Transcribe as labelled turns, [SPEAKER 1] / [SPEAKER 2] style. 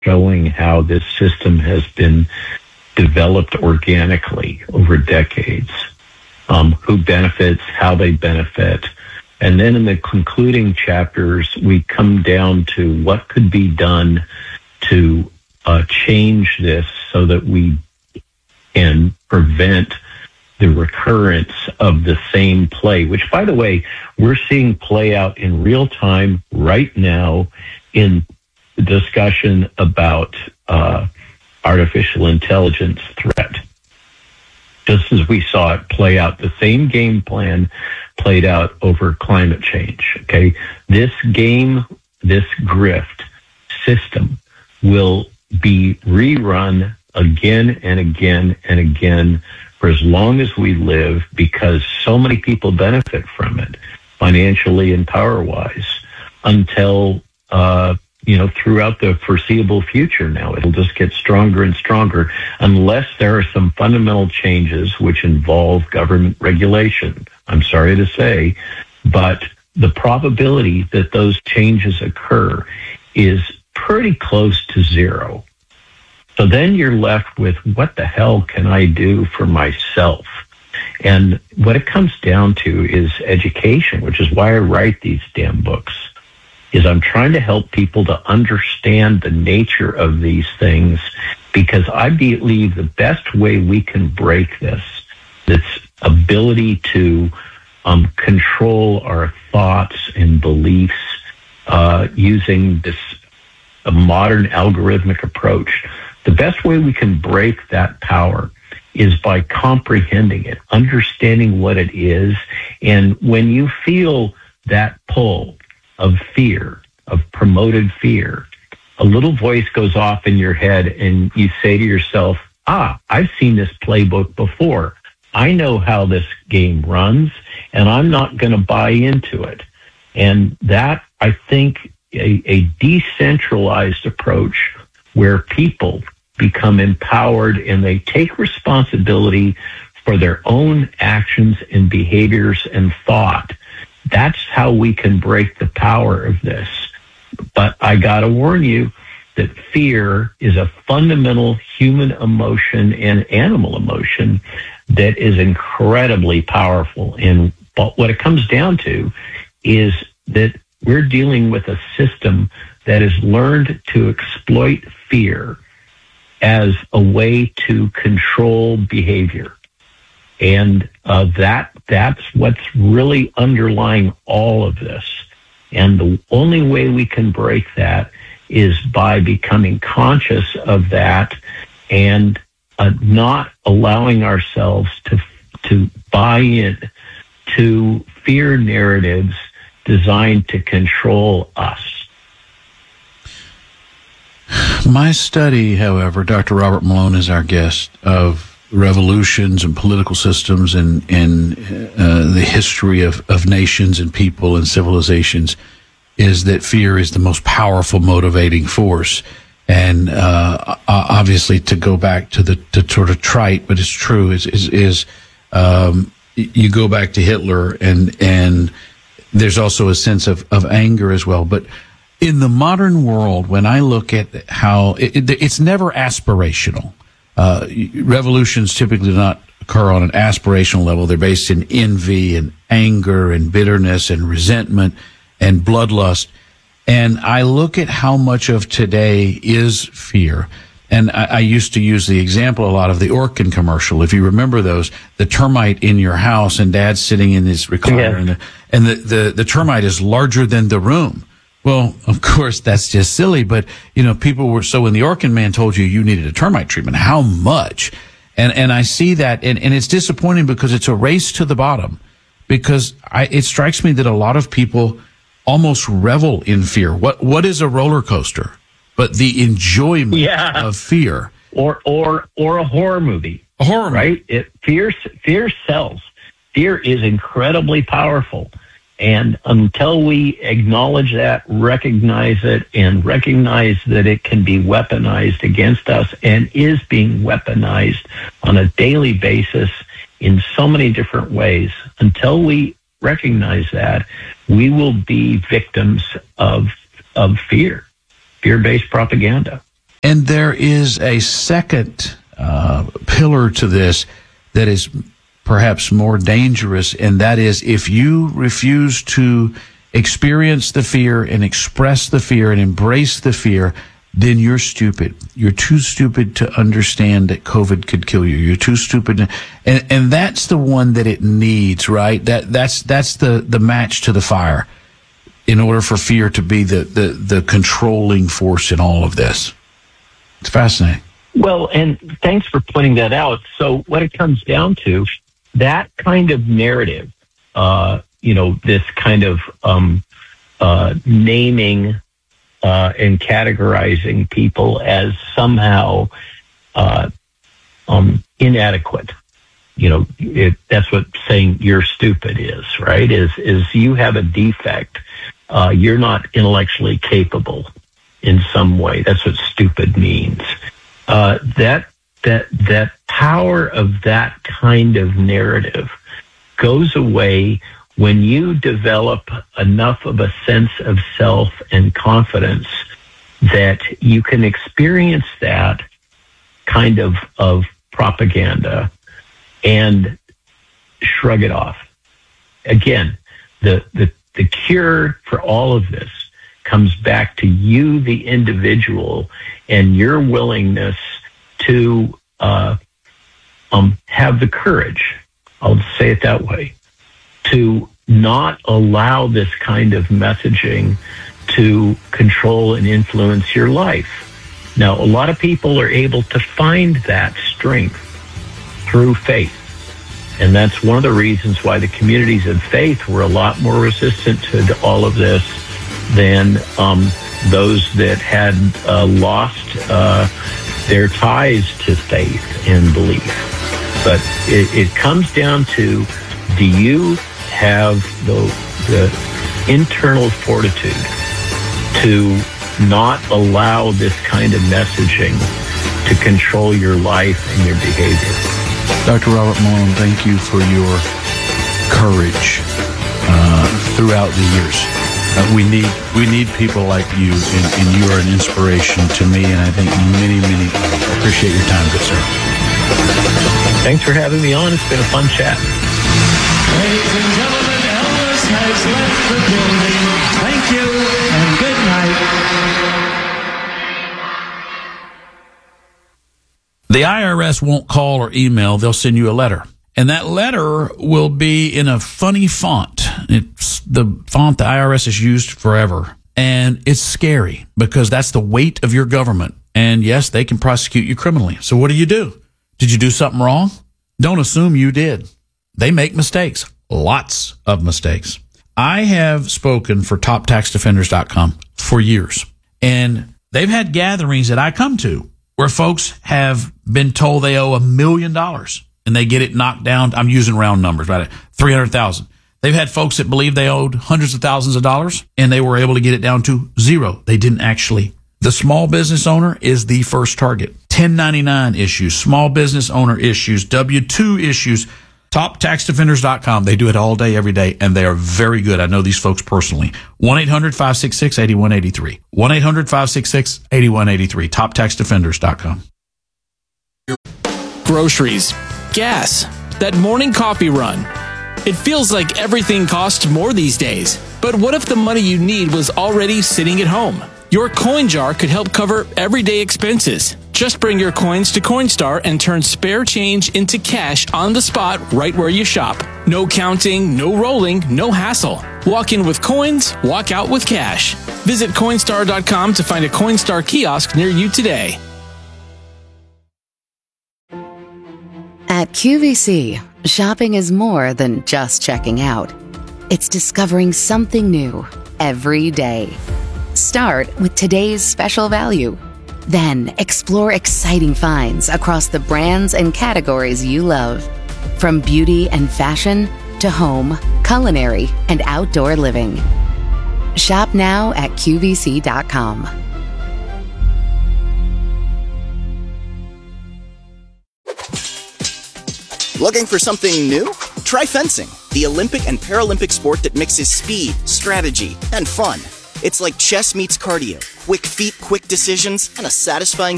[SPEAKER 1] showing how this system has been developed organically over decades, who benefits, how they benefit. And then in the concluding chapters, we come down to what could be done to change this so that we can prevent the recurrence of the same play, which, by the way, we're seeing play out in real time right now in the discussion about artificial intelligence threat. Just as we saw it play out, the same game plan played out over climate change. Okay, this game, this grift system will be rerun again and again and again for as long as we live, because so many people benefit from it, financially and power-wise, until throughout the foreseeable future. Now it'll just get stronger and stronger unless there are some fundamental changes which involve government regulation. I'm sorry to say, but the probability that those changes occur is pretty close to zero. So then you're left with, what the hell can I do for myself? And what it comes down to is education, which is why I write these damn books, is I'm trying to help people to understand the nature of these things, because I believe the best way we can break this ability to control our thoughts and beliefs using this modern algorithmic approach, the best way we can break that power is by comprehending it, understanding what it is. And when you feel that pull of fear, of promoted fear, a little voice goes off in your head and you say to yourself, I've seen this playbook before. I know how this game runs, and I'm not going to buy into it. And that, I think, a decentralized approach where people become empowered and they take responsibility for their own actions and behaviors and thought. That's how we can break the power of this. But I got to warn you that fear is a fundamental human emotion and animal emotion that is incredibly powerful. And what it comes down to is that we're dealing with a system that has learned to exploit fear as a way to control behavior. And that's what's really underlying all of this. And the only way we can break that is by becoming conscious of that and not allowing ourselves to buy in to fear narratives designed to control us.
[SPEAKER 2] My study, however, Dr. Robert Malone is our guest, of revolutions and political systems and the history of nations and people and civilizations, is that fear is the most powerful motivating force. And obviously, to go back to the sort of trite, but it's true, is you go back to Hitler, and there's also a sense of anger as well. But in the modern world, when I look at how it's never aspirational. Revolutions typically do not occur on an aspirational level. They're based in envy and anger and bitterness and resentment and bloodlust. And I look at how much of today is fear. And I used to use the example a lot of the Orkin commercial. If you remember those, the termite in your house and Dad's sitting in his recliner, yeah, and the termite is larger than the room. Well, of course, that's just silly, but, people were, so when the Orkin man told you needed a termite treatment, how much? And I see that, and it's disappointing because it's a race to the bottom, because it strikes me that a lot of people almost revel in fear. What is a roller coaster but the enjoyment of fear?
[SPEAKER 1] Or a horror movie.
[SPEAKER 2] A horror movie.
[SPEAKER 1] Right? Fear sells. Fear is incredibly powerful. And until we acknowledge that, recognize it, and recognize that it can be weaponized against us and is being weaponized on a daily basis in so many different ways, until we recognize that, we will be victims of fear-based propaganda.
[SPEAKER 2] And there is a second pillar to this that is perhaps more dangerous, and that is if you refuse to experience the fear and express the fear and embrace the fear, then you're stupid. You're too stupid to understand that COVID could kill you. You're too stupid. And that's the one that it needs, right? That's the match to the fire in order for fear to be the controlling force in all of this. It's fascinating.
[SPEAKER 1] Well, and thanks for pointing that out. So what it comes down to, that kind of narrative, this kind of naming and categorizing people as somehow inadequate. That's what saying you're stupid is, right? Is you have a defect. You're not intellectually capable in some way. That's what stupid means. That power of that kind of narrative goes away when you develop enough of a sense of self and confidence that you can experience that kind of propaganda and shrug it off. Again, the cure for all of this comes back to you, the individual, and your willingness to have the courage, I'll say it that way, to not allow this kind of messaging to control and influence your life. Now, a lot of people are able to find that strength through faith. And that's one of the reasons why the communities of faith were a lot more resistant to all of this than those that had lost their ties to faith and belief. But it comes down to, do you have the internal fortitude to not allow this kind of messaging to control your life and your behavior?
[SPEAKER 2] Dr. Robert Malone, thank you for your courage throughout the years. We need people like you, and you are an inspiration to me, and I think many appreciate your time, good sir.
[SPEAKER 1] Thanks for having me on. It's been a fun chat.
[SPEAKER 3] Ladies and gentlemen, Elvis has left the building. Thank you, and good night.
[SPEAKER 2] The IRS won't call or email. They'll send you a letter. And that letter will be in a funny font. It's the font the IRS has used forever. And it's scary because that's the weight of your government. And yes, they can prosecute you criminally. So what do? Did you do something wrong? Don't assume you did. They make mistakes. Lots of mistakes. I have spoken for TopTaxDefenders.com for years. And they've had gatherings that I come to where folks have been told they owe $1 million and they get it knocked down. I'm using round numbers, right? 300,000. They've had folks that believe they owed hundreds of thousands of dollars and they were able to get it down to zero. They didn't actually. The small business owner is the first target. 1099 issues, small business owner issues, W-2 issues, TopTaxDefenders.com. They do it all day, every day, and they are very good. I know these folks personally. 1-800-566-8183. 1-800-566-8183. TopTaxDefenders.com.
[SPEAKER 4] Groceries, gas, that morning coffee run. It feels like everything costs more these days. But what if the money you need was already sitting at home? Your coin jar could help cover everyday expenses. Just bring your coins to Coinstar and turn spare change into cash on the spot right where you shop. No counting, no rolling, no hassle. Walk in with coins, walk out with cash. Visit Coinstar.com to find a Coinstar kiosk near you today.
[SPEAKER 5] At QVC, shopping is more than just checking out. It's discovering something new every day. Start with today's special value. Then explore exciting finds across the brands and categories you love. From beauty and fashion to home, culinary, and outdoor living. Shop now at QVC.com.
[SPEAKER 6] Looking for something new? Try fencing, the Olympic and Paralympic sport that mixes speed, strategy, and fun. It's like chess meets cardio, quick feet, quick decisions, and a satisfying